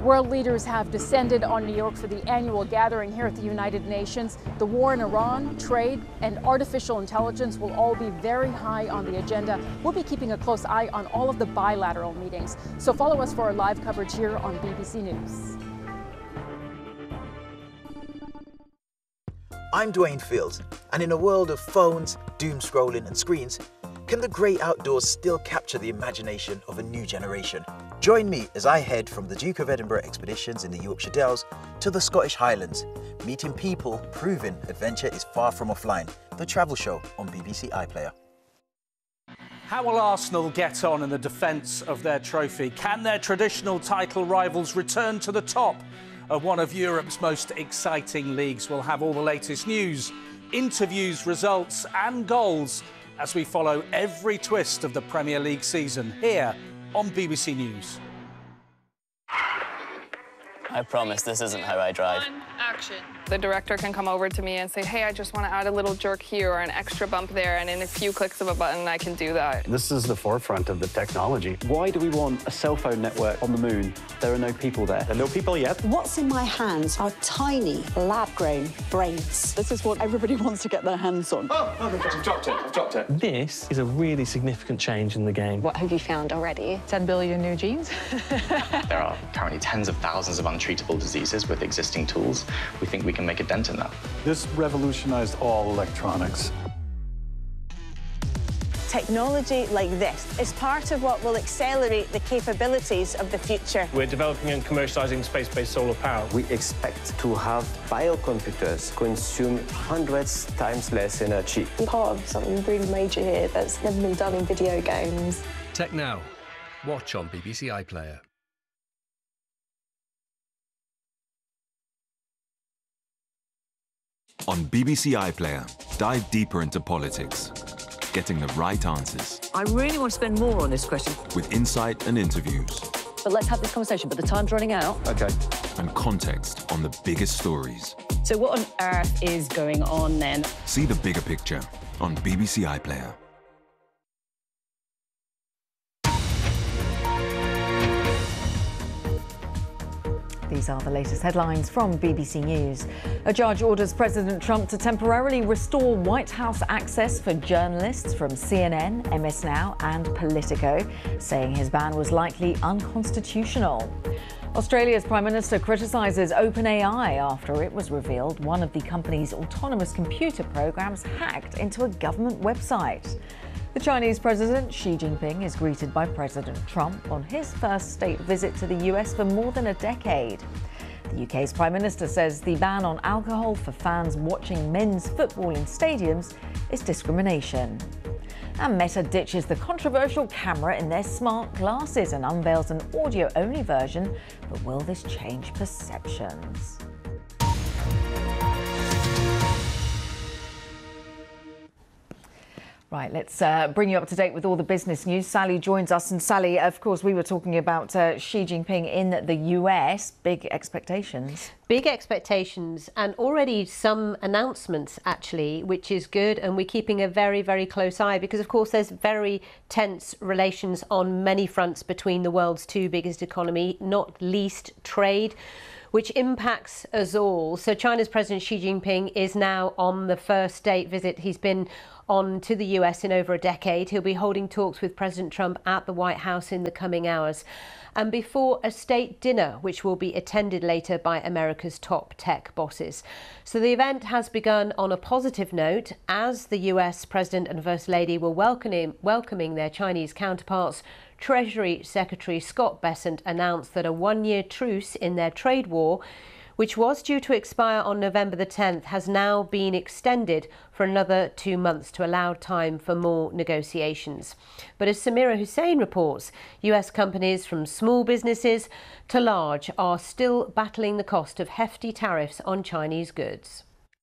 World leaders have descended on New York for the annual gathering here at the United Nations. The war in Iran, trade, and artificial intelligence will all be very high on the agenda. We'll be keeping a close eye on all of the bilateral meetings. So follow us for our live coverage here on BBC News. I'm Dwayne Fields, and in a world of phones, doom scrolling and screens, can the great outdoors still capture the imagination of a new generation? Join me as I head from the Duke of Edinburgh expeditions in the Yorkshire Dales to the Scottish Highlands, meeting people proving adventure is far from offline. The travel show on BBC iPlayer. How will Arsenal get on in the defence of their trophy? Can their traditional title rivals return to the top of one of Europe's most exciting leagues? We'll have all the latest news, interviews, results and goals as we follow every twist of the Premier League season here on BBC News. I promise this isn't how I drive. Action. The director can come over to me and say, hey, I just want to add a little jerk here or an extra bump there, and in a few clicks of a button, I can do that. This is the forefront of the technology. Why do we want a cell phone network on the moon? There are no people there. There are no people yet. What's in my hands are tiny, lab-grown brains. This is what everybody wants to get their hands on. Oh, I've dropped it. This is a really significant change in the game. What have you found already? 10 billion new genes. There are currently tens of thousands of untreatable diseases with existing tools. We think we can make a dent in that. This revolutionized all electronics. Technology like this is part of what will accelerate the capabilities of the future. We're developing and commercializing space-based solar power. We expect to have biocomputers consume hundreds times less energy. I'm part of something really major here that's never been done in video games. Tech Now. Watch on BBC iPlayer. On BBC iPlayer, dive deeper into politics, getting the right answers. I really want to spend more on this question. With insight and interviews. But let's have this conversation, but the time's running out. OK. And context on the biggest stories. So what on earth is going on then? See the bigger picture on BBC iPlayer. These are the latest headlines from BBC News. A judge orders President Trump to temporarily restore White House access for journalists from CNN, MS Now and Politico, saying his ban was likely unconstitutional. Australia's Prime Minister criticises OpenAI after it was revealed one of the company's autonomous computer programs hacked into a government website. The Chinese President Xi Jinping is greeted by President Trump on his first state visit to the US for more than a decade. The UK's Prime Minister says the ban on alcohol for fans watching men's football in stadiums is discrimination. And Meta ditches the controversial camera in their smart glasses and unveils an audio-only version. But will this change perceptions? Right, let's bring you up to date with all the business news. Sally joins us. And Sally, of course, we were talking about Xi Jinping in the US. Big expectations. Big expectations and already some announcements, actually, which is good. And we're keeping a very, very close eye because, of course, there's very tense relations on many fronts between the world's two biggest economy, not least trade, which impacts us all. So China's President Xi Jinping is now on the first state visit he's been on to the US in over a decade. He'll be holding talks with President Trump at the White House in the coming hours. And before a state dinner, which will be attended later by America's top tech bosses. So the event has begun on a positive note as the US President and First Lady were welcoming their Chinese counterparts. Treasury Secretary Scott Bessent announced that a one-year truce in their trade war, which was due to expire on November the 10th, has now been extended for another 2 months to allow time for more negotiations. But as Samira Hussein reports, US companies from small businesses to large are still battling the cost of hefty tariffs on Chinese goods.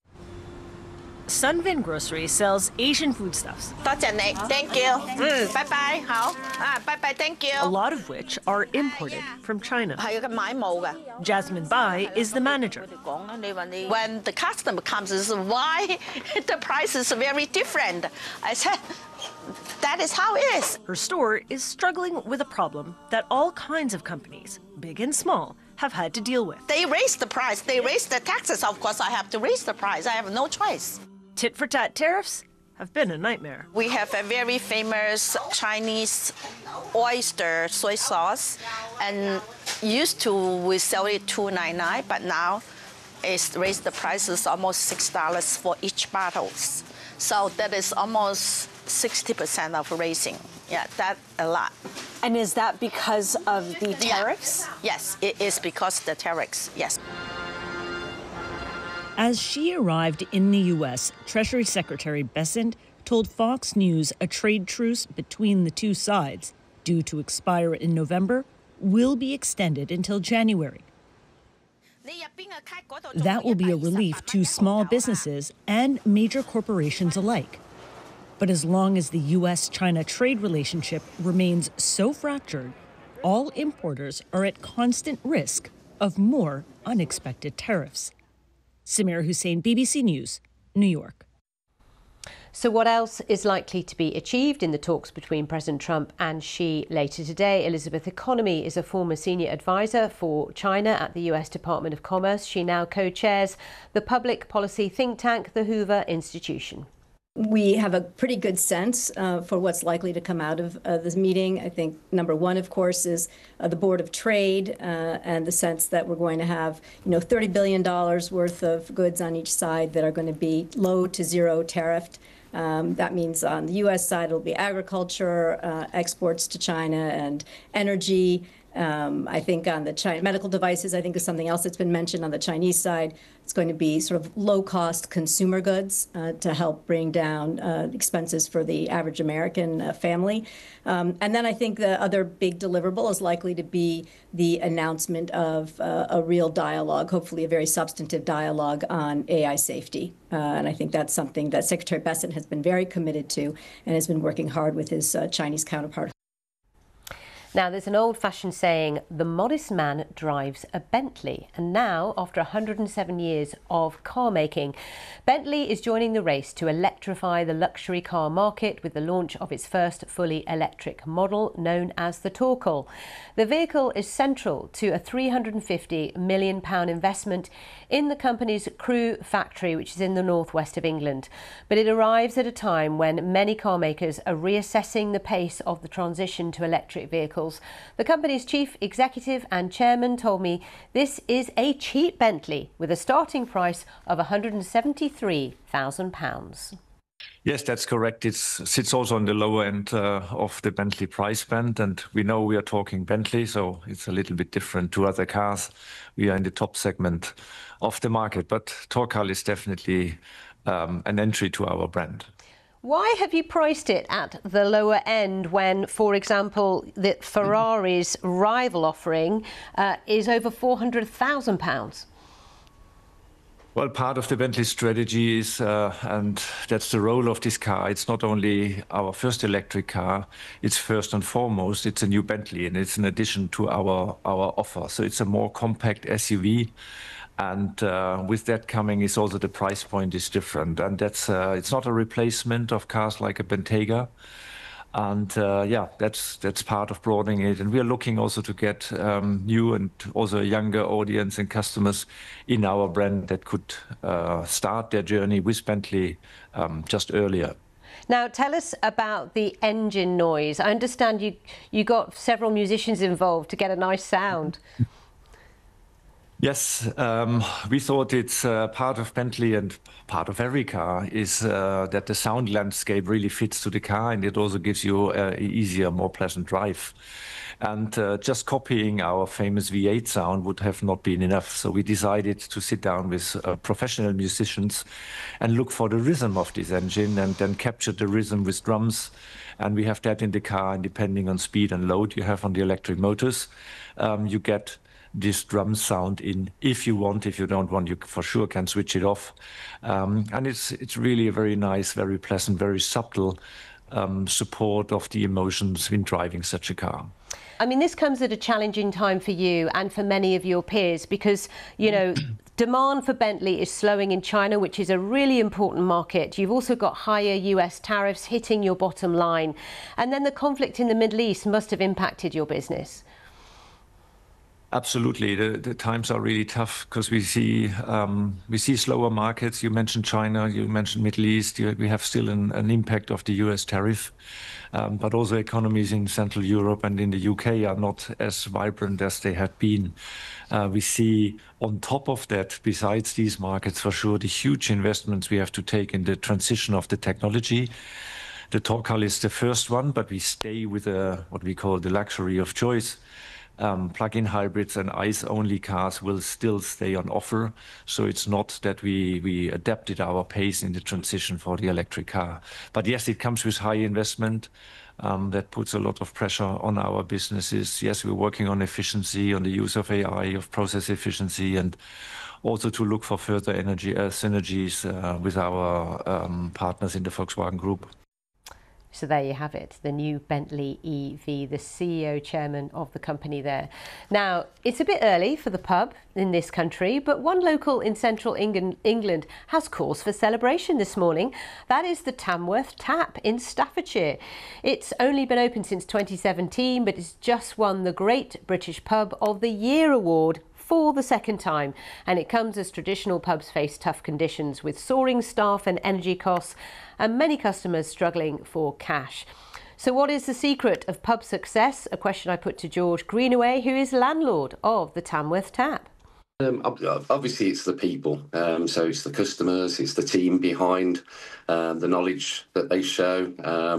Sunvin Grocery sells Asian foodstuffs. Thank you. Bye-bye. Bye-bye. Thank you. A lot of which are imported from China. Jasmine Bai is the manager. When the customer comes, is why the price is very different. I said, that is how it is. Her store is struggling with a problem that all kinds of companies, big and small, have had to deal with. They raised the price. They raised the taxes. Of course, I have to raise the price. I have no choice. Tit-for-tat tariffs have been a nightmare. We have a very famous Chinese oyster soy sauce, and used to we sell it $2.99, but now it's raised the prices almost $6 for each bottles. So that is almost 60% of raising. Yeah, that's a lot. And is that because of the tariffs? Yes, it is because of the tariffs, yes. As Xi arrived in the U.S., Treasury Secretary Bessent told Fox News a trade truce between the two sides, due to expire in November, will be extended until January. That will be a relief to small businesses and major corporations alike. But as long as the U.S.-China trade relationship remains so fractured, all importers are at constant risk of more unexpected tariffs. Samira Hussein, BBC News, New York. So what else is likely to be achieved in the talks between President Trump and Xi later today? Elizabeth Economy is a former senior advisor for China at the US Department of Commerce. She now co-chairs the public policy think tank, the Hoover Institution. We have a pretty good sense for what's likely to come out of this meeting. I think number one, of course, is the Board of Trade and the sense that we're going to have, $30 billion worth of goods on each side that are going to be low to zero tariffed. That means on the U.S. side, it'll be agriculture, exports to China, and energy. I think on the China medical devices, I think is something else that's been mentioned on the Chinese side. It's going to be sort of low-cost consumer goods to help bring down expenses for the average American family. And then I think the other big deliverable is likely to be the announcement of a real dialogue, hopefully a very substantive dialogue on AI safety. And I think that's something that Secretary Bessent has been very committed to and has been working hard with his Chinese counterpart. Now, there's an old-fashioned saying, the modest man drives a Bentley. And now, after 107 years of car making, Bentley is joining the race to electrify the luxury car market with the launch of its first fully electric model, known as the Torcal. The vehicle is central to a £350 million investment in the company's Crewe factory, which is in the northwest of England. But it arrives at a time when many car makers are reassessing the pace of the transition to electric vehicles. The company's chief executive and chairman told me this is a cheap Bentley with a starting price of £173,000. Yes, that's correct. It sits also on the lower end of the Bentley price band. And we know we are talking Bentley, so it's a little bit different to other cars. We are in the top segment of the market. But Torcal is definitely an entry to our brand. Why have you priced it at the lower end when, for example, the Ferrari's rival offering is over £400,000? Well, part of the Bentley strategy is, and that's the role of this car, it's not only our first electric car, it's first and foremost, it's a new Bentley, and it's an addition to our offer. So it's a more compact SUV. And with that coming is also the price point is different. And that's it's not a replacement of cars like a Bentayga. And yeah, that's part of broadening it. And we are looking also to get new and also a younger audience and customers in our brand that could start their journey with Bentley just earlier. Now, tell us about the engine noise. I understand you got several musicians involved to get a nice sound. Yes, we thought it's part of Bentley and part of every car is that the sound landscape really fits to the car, and it also gives you an easier, more pleasant drive. And just copying our famous V8 sound would have not been enough. So we decided to sit down with professional musicians and look for the rhythm of this engine and then capture the rhythm with drums. And we have that in the car, and depending on speed and load you have on the electric motors, you get this drum sound in. If you want, if you don't want, you for sure can switch it off. And it's really a very nice, very pleasant, very subtle support of the emotions in driving such a car. I mean, this comes at a challenging time for you and for many of your peers because, you know, demand for Bentley is slowing in China, which is a really important market. You've also got higher US tariffs hitting your bottom line. And then the conflict in the Middle East must have impacted your business. Absolutely, the times are really tough because we see slower markets. You mentioned China, you mentioned Middle East. We have still an impact of the US tariff, but also economies in Central Europe and in the UK are not as vibrant as they have been. We see on top of that, besides these markets, for sure, the huge investments we have to take in the transition of the technology. The Torcal is the first one, but we stay with what we call the luxury of choice. Plug-in hybrids and ICE-only cars will still stay on offer. So it's not that we adapted our pace in the transition for the electric car. But yes, it comes with high investment. That puts a lot of pressure on our businesses. Yes, we're working on efficiency, on the use of AI, of process efficiency, and also to look for further energy synergies with our partners in the Volkswagen Group. So there you have it, the new Bentley EV, the CEO chairman of the company there. Now, it's a bit early for the pub in this country, but one local in central England has cause for celebration this morning. That is the Tamworth Tap in Staffordshire. It's only been open since 2017, but it's just won the Great British Pub of the Year award for the second time, and it comes as traditional pubs face tough conditions with soaring staff and energy costs and many customers struggling for cash. So what is the secret of pub success? A question I put to George Greenaway, who is landlord of the Tamworth Tap. Obviously it's the people, so it's the customers, it's the team behind, the knowledge that they show,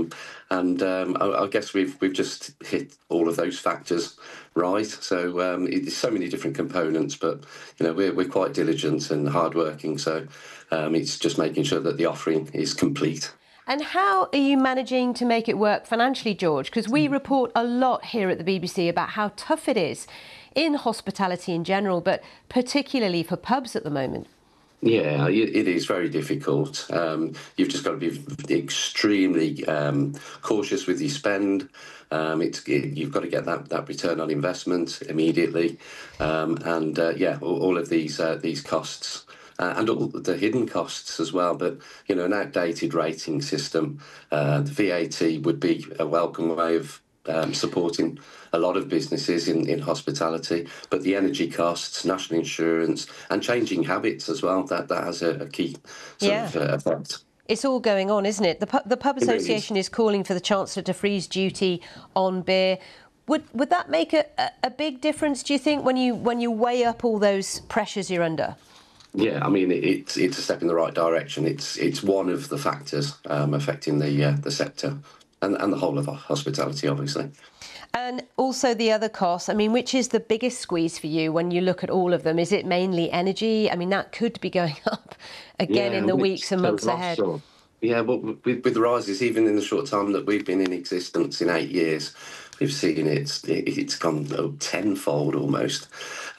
and I guess we've just hit all of those factors right. So it's so many different components, but we're quite diligent and hardworking, so it's just making sure that the offering is complete. And how are you managing to make it work financially, George? Because we report a lot here at the BBC about how tough it is in hospitality in general, but particularly for pubs at the moment. Yeah, it is very difficult. You've just got to be extremely cautious with your spend. You've got to get that return on investment immediately, and all of these costs. And all the hidden costs as well, but an outdated rating system, the VAT would be a welcome way of supporting a lot of businesses in hospitality. But the energy costs, national insurance, and changing habits as well, that has a key sort of effect. It's all going on, isn't it? The Pub Association is calling for the Chancellor to freeze duty on beer. Would that make a big difference, do you think, when you weigh up all those pressures you're under? Yeah, I mean, it's a step in the right direction. It's one of the factors affecting the sector and the whole of hospitality, obviously. And also the other costs. I mean, which is the biggest squeeze for you when you look at all of them? Is it mainly energy? I mean, that could be going up again in the weeks and months ahead. Yeah, but with the rises, even in the short time that we've been in existence in 8 years, we've seen it's gone tenfold almost.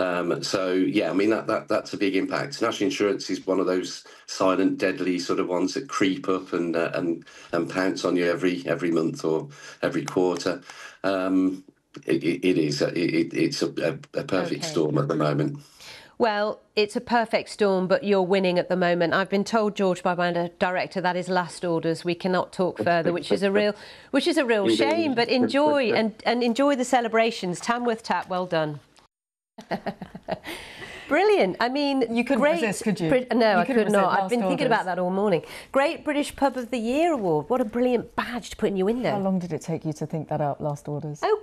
So yeah, I mean that's a big impact. National insurance is one of those silent, deadly sort of ones that creep up and pounce on you every month or every quarter. It's a perfect storm at the moment. Well, it's a perfect storm, but you're winning at the moment. I've been told, George, by my director, that is last orders. We cannot talk further, which is a real shame. But enjoy and enjoy the celebrations. Tamworth Tap, well done. Brilliant. I mean, you couldn't resist, could you? No, I could not. I've been thinking about that all morning. Great British Pub of the Year award. What a brilliant badge to put you in there. How long did it take you to think that up, last orders? Oh,